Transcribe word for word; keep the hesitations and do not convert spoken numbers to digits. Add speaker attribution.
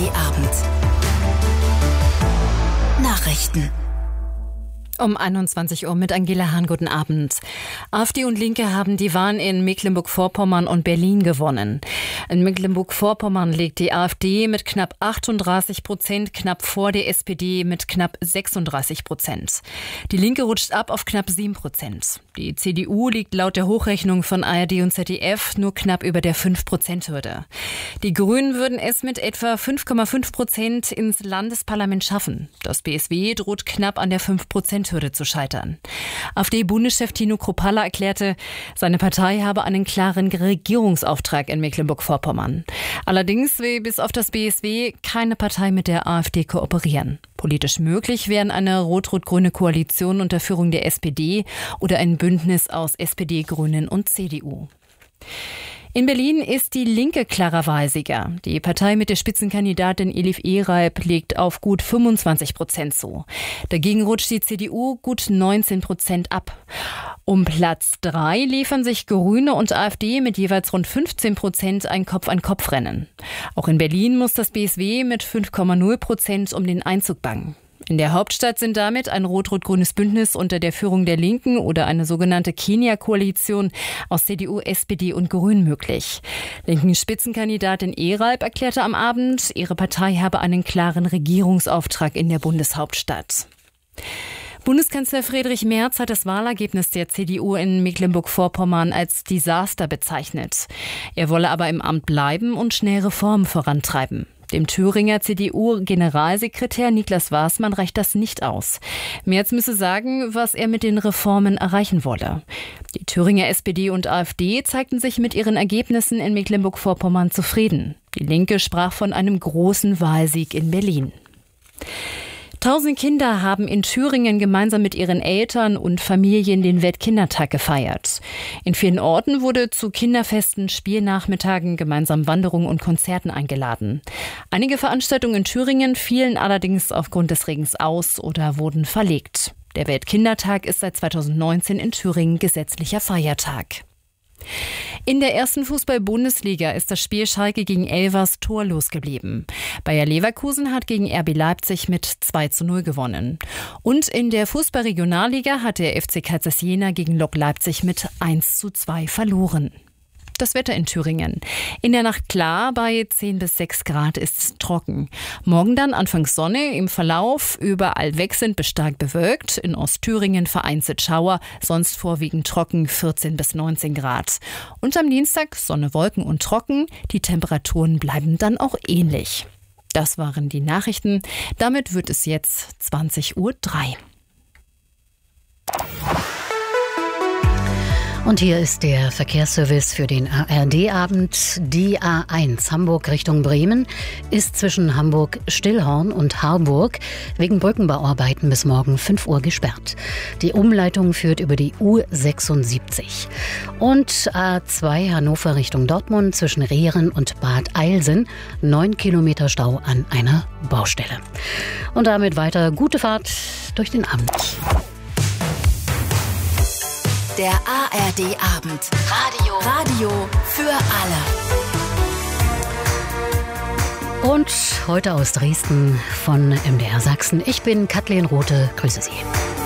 Speaker 1: D Abend. Nachrichten.
Speaker 2: Um einundzwanzig Uhr mit Angela Hahn. Guten Abend. AfD und Linke haben die Wahlen in Mecklenburg-Vorpommern und Berlin gewonnen. In Mecklenburg-Vorpommern liegt die AfD mit knapp achtunddreißig Prozent, knapp vor der S P D mit knapp sechsunddreißig Prozent. Die Linke rutscht ab auf knapp sieben Prozent. Die C D U liegt laut der Hochrechnung von A R D und Z D F nur knapp über der fünf Prozent Hürde. Die Grünen würden es mit etwa fünf Komma fünf Prozent ins Landesparlament schaffen. Das B S W droht knapp an der fünf Prozent Hürde zu scheitern. AfD-Bundeschef Tino Kruppalla erklärte, seine Partei habe einen klaren Regierungsauftrag in Mecklenburg-Vorpommern. Allerdings will bis auf das B S W keine Partei mit der AfD kooperieren. Politisch möglich wären eine rot-rot-grüne Koalition unter Führung der S P D oder ein Bündnis aus S P D, Grünen und C D U. In Berlin ist die Linke klarer Wahlsieger. Die Partei mit der Spitzenkandidatin Elif Ereib legt auf gut fünfundzwanzig Prozent zu. Dagegen rutscht die C D U gut neunzehn Prozent ab. Um Platz drei liefern sich Grüne und AfD mit jeweils rund fünfzehn Prozent ein Kopf-an-Kopf-Rennen. Auch in Berlin muss das B S W mit fünf Komma null Prozent um den Einzug bangen. In der Hauptstadt sind damit ein rot-rot-grünes Bündnis unter der Führung der Linken oder eine sogenannte Kenia-Koalition aus C D U, S P D und Grünen möglich. Linken Spitzenkandidatin Ereib erklärte am Abend, ihre Partei habe einen klaren Regierungsauftrag in der Bundeshauptstadt. Bundeskanzler Friedrich Merz hat das Wahlergebnis der C D U in Mecklenburg-Vorpommern als Desaster bezeichnet. Er wolle aber im Amt bleiben und schnell Reformen vorantreiben. Dem Thüringer C D U-Generalsekretär Niklas Waßmann reicht das nicht aus. Merz müsse sagen, was er mit den Reformen erreichen wolle. Die Thüringer S P D und AfD zeigten sich mit ihren Ergebnissen in Mecklenburg-Vorpommern zufrieden. Die Linke sprach von einem großen Wahlsieg in Berlin. Tausend Kinder haben in Thüringen gemeinsam mit ihren Eltern und Familien den Weltkindertag gefeiert. In vielen Orten wurde zu Kinderfesten, Spielnachmittagen, gemeinsam Wanderungen und Konzerten eingeladen. Einige Veranstaltungen in Thüringen fielen allerdings aufgrund des Regens aus oder wurden verlegt. Der Weltkindertag ist seit zweitausendneunzehn in Thüringen gesetzlicher Feiertag. In der ersten Fußball-Bundesliga ist das Spiel Schalke gegen Elvers torlos geblieben. Bayer Leverkusen hat gegen R B Leipzig mit zwei zu null gewonnen. Und in der Fußball-Regionalliga hat der F C Kaisers-Jena gegen Lok Leipzig mit eins zu zwei verloren. Das Wetter in Thüringen. In der Nacht klar, bei zehn bis sechs Grad ist es trocken. Morgen dann anfangs Sonne, im Verlauf überall wechselnd bis stark bewölkt. In Ostthüringen vereinzelt Schauer, sonst vorwiegend trocken, vierzehn bis neunzehn Grad. Und am Dienstag Sonne, Wolken und trocken. Die Temperaturen bleiben dann auch ähnlich. Das waren die Nachrichten. Damit wird es jetzt zwanzig Uhr drei.
Speaker 3: Und hier ist der Verkehrsservice für den A R D-Abend. Die A eins Hamburg Richtung Bremen ist zwischen Hamburg-Stillhorn und Harburg wegen Brückenbauarbeiten bis morgen fünf Uhr gesperrt. Die Umleitung führt über die U sechsundsiebzig. Und A zwei Hannover Richtung Dortmund zwischen Rehren und Bad Eilsen. Neun Kilometer Stau an einer Baustelle. Und damit weiter gute Fahrt durch den Abend.
Speaker 1: Der A R D-Abend. Radio. Radio für alle.
Speaker 3: Und heute aus Dresden von M D R Sachsen. Ich bin Kathleen Rothe. Grüße Sie.